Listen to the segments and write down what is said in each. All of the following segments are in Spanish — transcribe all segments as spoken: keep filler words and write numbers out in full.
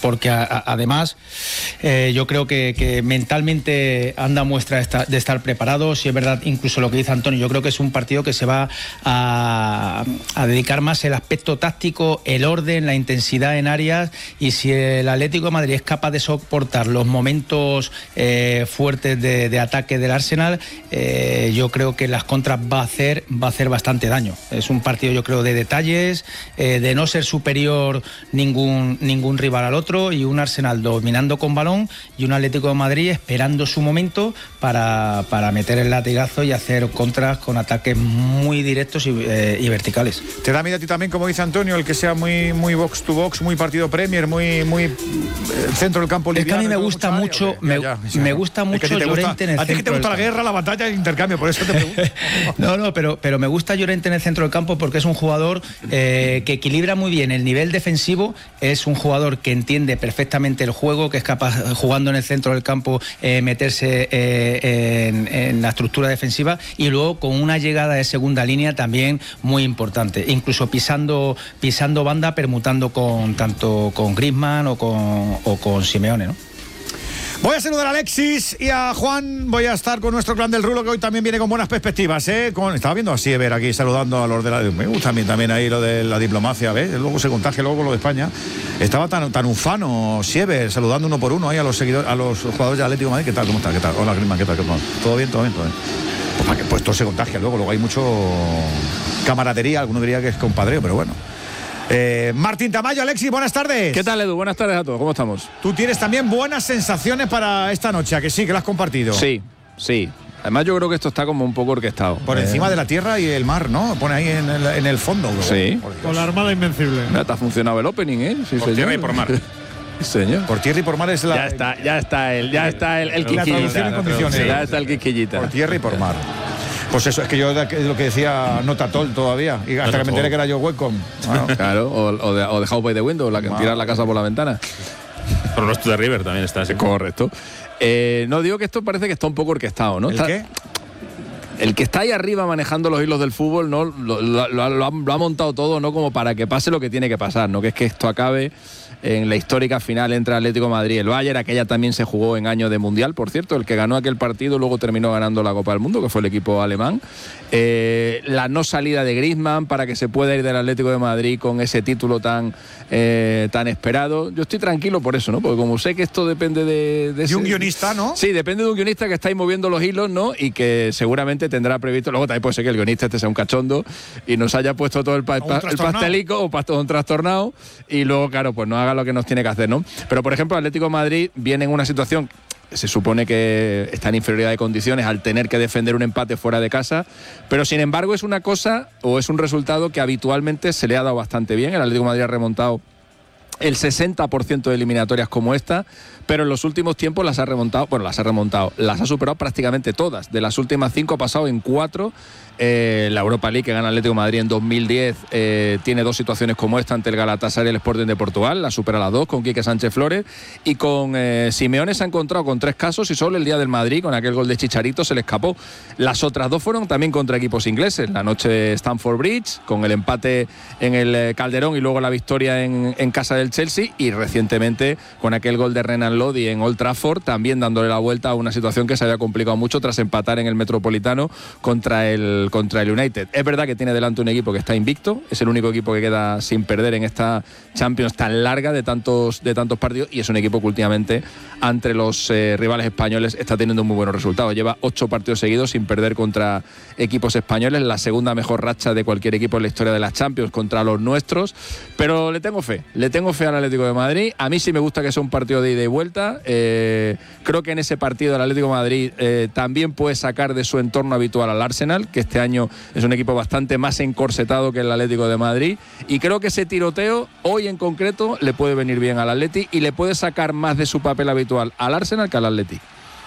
porque a, a, además eh, yo creo que, que mentalmente anda muestra de estar, de estar preparado. Si es verdad, incluso lo que dice Antonio, yo creo que es un partido que se va a, a dedicar más el aspecto táctico, el orden, la intensidad en áreas, y si el Atlético de Madrid es capaz de soportar los momentos eh, fuertes de, de ataque del Arsenal, eh, yo creo que las contras va a hacer va a hacer bastante daño. Es un partido, yo creo, de detalles, eh, de no ser superior ningún ningún rival al otro, y un Arsenal dominando con balón y un Atlético de Madrid esperando su momento para, para meter el latigazo y hacer contras con ataques muy directos y, eh, y verticales. ¿Te da miedo a ti también, como dice Antonio, el que sea muy muy box to box, muy partido Premier, muy muy eh, centro del campo liviano? Es que a mí me gusta mucho, área, me, ya, ya, me gusta mucho es que Llorente en el centro. A ti que te gusta la guerra, la batalla, el intercambio, por eso te pregunto. no, no, pero, pero me gusta Llorente en el centro del campo porque es un jugador eh, que equilibra muy bien el nivel defensivo, es un jugador que entiende perfectamente el juego, que es capaz, jugando en el centro del campo, eh, meterse eh, en, en la estructura defensiva, y luego con una llegada de segunda línea también muy importante, incluso pisando pisando banda, permutando con tanto con Griezmann o con, o con Simeone, ¿no? Voy a saludar a Alexis y a Juan. Voy a estar con nuestro clan del Rulo, que hoy también viene con buenas perspectivas, ¿eh? Con, estaba viendo a Siever aquí saludando a los de la... Me gusta a mí también ahí lo de la diplomacia, ¿ves? Luego se contagia luego con lo de España. Estaba tan, tan ufano Siever, saludando uno por uno ahí a los seguidores, a los jugadores de Atlético de Madrid. ¿Qué tal? ¿Cómo está? ¿Qué tal? Hola, Griezmann, ¿qué tal? ¿Qué tal? ¿Todo bien? ¿Todo bien? ¿Todo bien? Pues, para que, pues todo se contagia luego. Luego hay mucho camaradería. Alguno diría que es compadreo, pero bueno. Eh, Martín Tamayo, Alexis, buenas tardes. ¿Qué tal, Edu? Buenas tardes a todos, ¿cómo estamos? Tú tienes también buenas sensaciones para esta noche, ¿a que sí, que las has compartido? Sí, sí. Además yo creo que esto está como un poco orquestado. Por eh... encima de la tierra y el mar, ¿no? Pone ahí en el, en el fondo. Bro. Sí. Con la Armada Invencible. Ya te ha funcionado el opening, ¿eh? Sí, por tierra y por mar. Señor. Por tierra y por mar es la... Ya está, ya está el, ya está el, el quisquillita. Ya está el quisquillita. Por tierra y por mar. Pues eso, es que yo lo que decía no Tatol todavía, y hasta no, que me enteré que era yo Welcome. Bueno. Claro, o, o, de, o de House by the Window, la que wow. Tira la casa por la ventana. Pero los de River también está así. Correcto. Eh, no, digo que esto parece que está un poco orquestado, ¿no? ¿El está, qué? El que está ahí arriba manejando los hilos del fútbol, ¿no? Lo, lo, lo, lo, ha, lo ha montado todo, ¿no? Como para que pase lo que tiene que pasar, ¿no? Que es que esto acabe en la histórica final entre Atlético de Madrid y el Bayern. Aquella también se jugó en año de Mundial, por cierto. El que ganó aquel partido luego terminó ganando la Copa del Mundo, que fue el equipo alemán. Eh, la no salida de Griezmann para que se pueda ir del Atlético de Madrid con ese título tan, eh, tan esperado. Yo estoy tranquilo por eso, ¿no? Porque como sé que esto depende de... De, ese, de un guionista, ¿no? Sí, depende de un guionista que está ahí moviendo los hilos, ¿no? Y que seguramente tendrá previsto... Luego también puede ser que el guionista este sea un cachondo y nos haya puesto todo el, pa pa el pastelico o pa un trastornado, y luego, claro, pues no haga lo que nos tiene que hacer, ¿no? Pero, por ejemplo, Atlético de Madrid viene en una situación... Se supone que está en inferioridad de condiciones al tener que defender un empate fuera de casa, pero sin embargo es una cosa o es un resultado que habitualmente se le ha dado bastante bien. El Atlético de Madrid ha remontado el sesenta por ciento de eliminatorias como esta, pero en los últimos tiempos las ha remontado, bueno, las ha remontado, las ha superado prácticamente todas. De las últimas cinco ha pasado en cuatro. Eh, la Europa League que gana Atlético de Madrid en dos mil diez eh, tiene dos situaciones como esta ante el Galatasaray y el Sporting de Portugal, la supera las dos con Quique Sánchez Flores, y con eh, Simeone se ha encontrado con tres casos y solo el día del Madrid con aquel gol de Chicharito se le escapó. Las otras dos fueron también contra equipos ingleses, la noche de Stamford Bridge con el empate en el Calderón y luego la victoria en, en casa del Chelsea, y recientemente con aquel gol de Renan Lodi en Old Trafford, también dándole la vuelta a una situación que se había complicado mucho tras empatar en el Metropolitano contra el contra el United. Es verdad que tiene delante un equipo que está invicto, es el único equipo que queda sin perder en esta Champions tan larga de tantos, de tantos partidos, y es un equipo que últimamente entre los eh, rivales españoles está teniendo muy buenos resultados. Lleva ocho partidos seguidos sin perder contra equipos españoles, la segunda mejor racha de cualquier equipo en la historia de las Champions contra los nuestros, pero le tengo fe, le tengo fe al Atlético de Madrid. A mí sí me gusta que sea un partido de ida y vuelta. Eh, creo que en ese partido el Atlético de Madrid eh, también puede sacar de su entorno habitual al Arsenal, que este año es un equipo bastante más encorsetado que el Atlético de Madrid, y creo que ese tiroteo hoy en concreto le puede venir bien al Atleti y le puede sacar más de su papel habitual al Arsenal que al Atleti.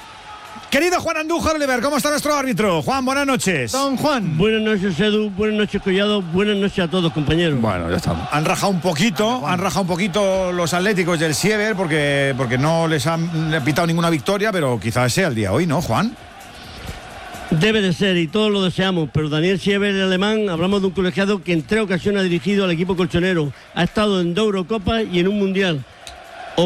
Querido Juan Andújar Oliver, ¿cómo está nuestro árbitro? Juan, buenas noches. Don Juan. Buenas noches, Edu. Buenas noches, Collado. Buenas noches a todos, compañeros. Bueno, ya estamos. Han rajado un poquito, han rajado un poquito los atléticos del Siever porque, porque no les han pitado ninguna victoria, pero quizás sea el día hoy, ¿no, Juan? Debe de ser, y todos lo deseamos, pero Daniel Siever, el alemán, hablamos de un colegiado que en tres ocasiones ha dirigido al equipo colchonero, ha estado en dos Eurocopas y en un Mundial.